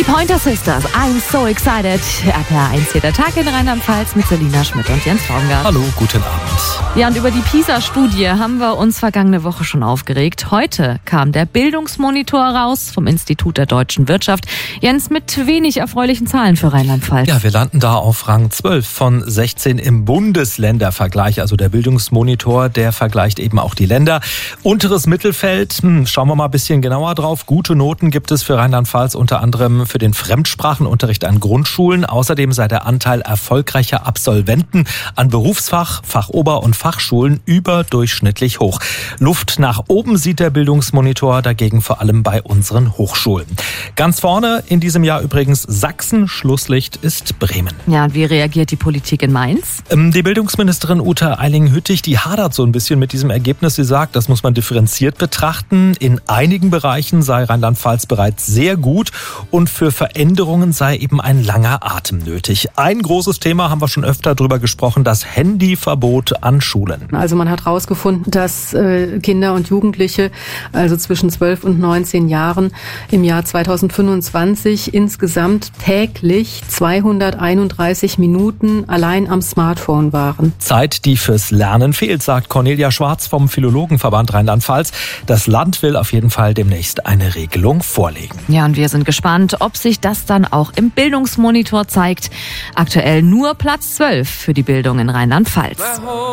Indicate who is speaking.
Speaker 1: Pointer Sisters, I'm so excited. RPR1 hier, der Tag in Rheinland-Pfalz mit Selina Schmidt und Jens Baumgart.
Speaker 2: Hallo, guten Abend.
Speaker 1: Ja, und über die PISA-Studie haben wir uns vergangene Woche schon aufgeregt. Heute kam der Bildungsmonitor raus vom Institut der deutschen Wirtschaft. Jens, mit wenig erfreulichen Zahlen für Rheinland-Pfalz.
Speaker 2: Ja, wir landen da auf Rang 12 von 16 im Bundesländervergleich. Also der Bildungsmonitor, der vergleicht eben auch die Länder. Unteres Mittelfeld, schauen wir mal ein bisschen genauer drauf. Gute Noten gibt es für Rheinland-Pfalz, unter anderem für den Fremdsprachenunterricht an Grundschulen. Außerdem sei der Anteil erfolgreicher Absolventen an Berufsfach-, Fachober- und Fachschulen überdurchschnittlich hoch. Luft nach oben sieht der Bildungsmonitor dagegen vor allem bei unseren Hochschulen. Ganz vorne in diesem Jahr übrigens Sachsen, Schlusslicht ist Bremen.
Speaker 1: Ja, und wie reagiert die Politik in Mainz?
Speaker 2: Die Bildungsministerin Ute Eiling-Hüttig, die hadert so ein bisschen mit diesem Ergebnis. Sie sagt, das muss man differenziert betrachten. In einigen Bereichen sei Rheinland-Pfalz bereits sehr gut und für Veränderungen sei eben ein langer Atem nötig. Ein großes Thema, haben wir schon öfter drüber gesprochen, das Handyverbot an Schulen.
Speaker 3: Also man hat herausgefunden, dass Kinder und Jugendliche, also zwischen 12 und 19 Jahren, im Jahr 2025 insgesamt täglich 231 Minuten allein am Smartphone waren.
Speaker 2: Zeit, die fürs Lernen fehlt, sagt Cornelia Schwarz vom Philologenverband Rheinland-Pfalz. Das Land will auf jeden Fall demnächst eine Regelung vorlegen.
Speaker 1: Ja, und wir sind gespannt, ob sich das dann auch im Bildungsmonitor zeigt. Aktuell nur Platz 12 für die Bildung in Rheinland-Pfalz.